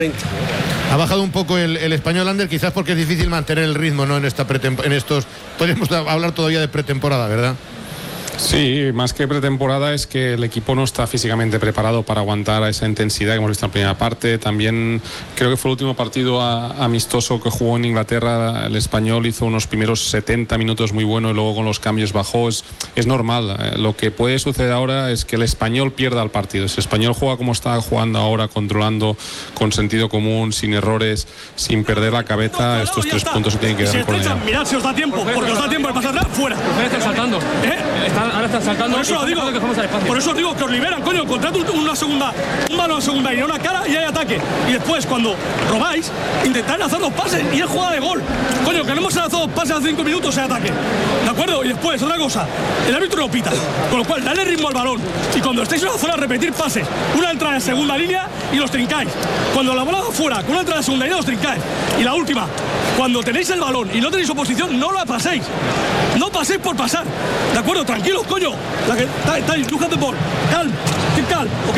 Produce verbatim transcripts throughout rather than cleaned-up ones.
Ha bajado un poco el, el Español, Ander, quizás porque es difícil mantener el ritmo, ¿no? En esta pretemp- en estos, podríamos hablar todavía de pretemporada, ¿verdad? Sí, más que pretemporada es que el equipo no está físicamente preparado para aguantar esa intensidad que hemos visto en la primera parte. También creo que fue el último partido a, amistoso que jugó en Inglaterra. El Español hizo unos primeros setenta minutos muy buenos y luego con los cambios bajó. Es, es normal. Lo que puede suceder ahora es que el Español pierda el partido. Si el Español juega como está jugando ahora, controlando con sentido común, sin errores, sin perder la cabeza, estos tres puntos se tienen que dar por allá. Mirad si os da tiempo, porque os da tiempo de pasar atrás, fuera. Ustedes están saltando. ¿Eh? Están, ahora están saltando. Por eso lo digo. Por eso os digo que os liberan, coño. Encontrad una segunda, un balón a segunda y una cara y hay ataque. Y después, cuando robáis, intentad hacer los pases y es jugada de gol. Coño, que no hemos lanzado dos pases a cinco minutos en ataque. ¿De acuerdo? Y después, otra cosa. El árbitro lo pita. Con lo cual, dale ritmo al balón. Y cuando estéis en la zona, repetir pases. Una entrada de segunda línea y los trincáis. Cuando la bola va fuera, con una entrada de segunda línea, los trincáis. Y la última, cuando tenéis el balón y no tenéis oposición, no la paséis. No paséis por pasar. ¿De acuerdo? Tranquilos, coño. La que estáis, look at the ball. Calm. Keep calm. ¿Ok?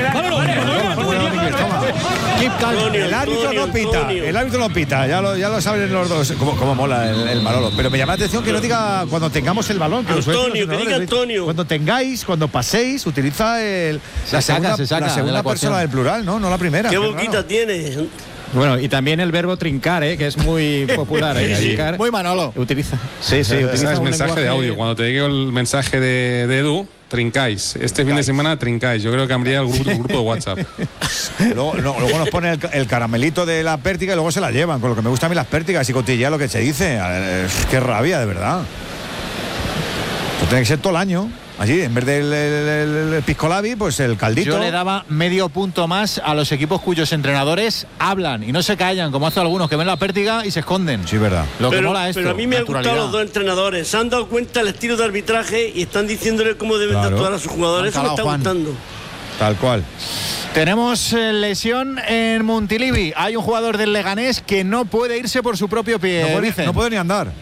Keep calm. El árbitro no pita. El árbitro no pita. Ya lo, ya lo saben los dos. Como, como mola el, el Manolo. Pero me llama la atención que no diga cuando tengamos el balón. Que Antonio, que diga Antonio. Cuando tengáis, cuando paséis, utiliza el, la se segunda, saca, se saca la segunda de la persona del plural, ¿no? No la primera. ¿Qué boquita tiene? Bueno, y también el verbo trincar, ¿eh? Que es muy popular. ¿eh? Sí, trincar. muy Manolo. Utiliza. Sí, sí. Utiliza utiliza un mensaje lenguaje... de audio. Cuando te llegue el mensaje de, de Edu, trincáis. Este fin de semana trincáis. Yo creo que habría el grupo, el grupo de WhatsApp. luego, no, luego nos pone el, el caramelito de la pértiga y luego se la llevan. Con lo que me gusta a mí las pértigas y cotilla lo que se dice. Eh, qué rabia, de verdad. Pues tiene que ser todo el año. Allí, en vez del el, el, el piscolabi, pues el caldito. Yo le daba medio punto más a los equipos cuyos entrenadores hablan y no se callan, como hacen algunos que ven la pértiga y se esconden. Sí, verdad. Lo que pero, mola esto. pero a mí me han gustado los dos entrenadores. Se han dado cuenta del estilo de arbitraje y están diciéndole cómo deben Claro. de actuar a sus jugadores. Eso me está Juan. gustando. Tal cual. Tenemos eh, lesión en Montilivi. Hay un jugador del Leganés que no puede irse por su propio pie. No puede, Vicen. no puede ni andar.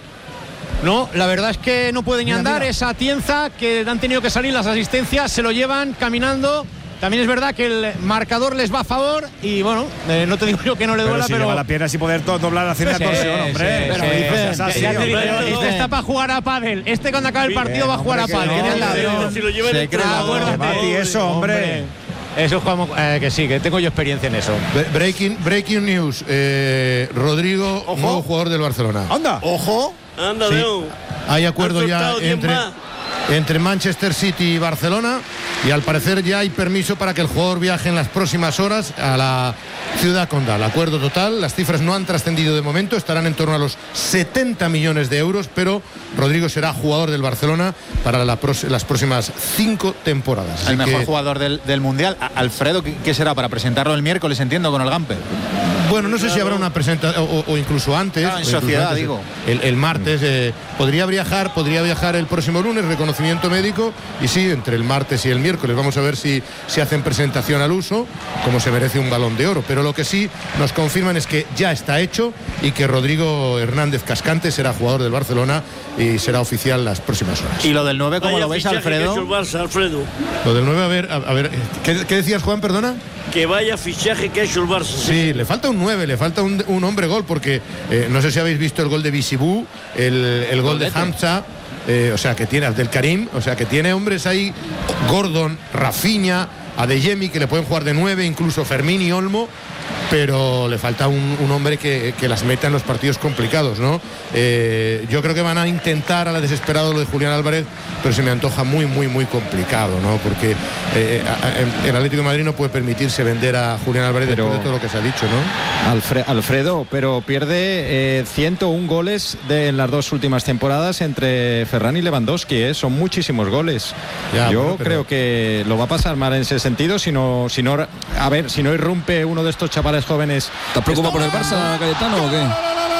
No, la verdad es que no puede ni Mira, andar. mira. Esa Atienza que han tenido que salir las asistencias, se lo llevan caminando. También es verdad que el marcador les va a favor y bueno, eh, no te digo yo que no le Pero duela, si pero... lleva la pierna sin poder to- doblar hacia la Sí, torsión, hombre. sí, Pero sí, dices, sí, así, ya te hombre. digo, este está para jugar a pádel. Este cuando acabe el partido va a jugar a hombre, que pádel. no, que es la- pero si lo lleva el Se cree entrenador. la Mati, eso, hombre. Eso es como eh, que sí, que tengo yo experiencia en eso. Breaking, breaking news. Eh, Rodrigo, Ojo. nuevo jugador del Barcelona. Anda. Ojo. Anda, Sí. León. Hay acuerdo Han ya soltado diez entre, más. entre Manchester City y Barcelona y al parecer ya hay permiso para que el jugador viaje en las próximas horas a la ciudad condal. Acuerdo total, las cifras no han trascendido de momento, estarán en torno a los setenta millones de euros, pero Rodrigo será jugador del Barcelona para la pros- las próximas cinco temporadas. Así El mejor que, jugador del, del Mundial. A- Alfredo, ¿qué, qué será? Para presentarlo el miércoles, entiendo, con el Gamper. bueno, no sé si habrá una presentación o, o incluso antes. Claro, en o incluso sociedad, antes, digo. El, el martes eh, podría viajar, podría viajar el próximo lunes, reconocimiento médico, y sí, entre el martes y el miércoles. Vamos a ver si, si hacen presentación al uso, como se merece un Balón de Oro. Pero lo que sí nos confirman es que ya está hecho y que Rodrigo Hernández Cascante será jugador del Barcelona y será oficial las próximas horas. Y lo del nueve, ¿cómo Vaya lo ves, fichaje que ha hecho el Alfredo? Barça, Alfredo. Lo del nueve, a ver, a, a ver, ¿qué, qué decías, Juan, perdona? Que vaya fichaje que ha hecho el Barça. Sí, le falta un nueve, le falta un, un hombre gol, porque eh, no sé si habéis visto el gol de Bisibú, el, el gol de Hamza, eh, o sea, que tiene Abdel Karim, o sea, que tiene hombres ahí, Gordon, Rafinha, Adeyemi, que le pueden jugar de nueve, incluso Fermín y Olmo, pero le falta un, un hombre que, que las meta en los partidos complicados, ¿no? Eh, yo creo que van a intentar a la desesperada lo de Julián Álvarez, pero se me antoja muy, muy, muy complicado, ¿no? Porque eh, a, a, el Atlético de Madrid no puede permitirse vender a Julián Álvarez Pero- después de todo lo que se ha dicho, ¿no? Alfre- Alfredo, pero pierde eh, ciento uno goles de, en las dos últimas temporadas entre Ferran y Lewandowski, ¿eh? Son muchísimos goles. Ya, Yo bueno, pero- creo que lo va a pasar mal en ese sentido si no, si no, a ver, si no irrumpe uno de estos chavales jóvenes. ¿Estás preocupado por el Barça, Cayetano, o qué?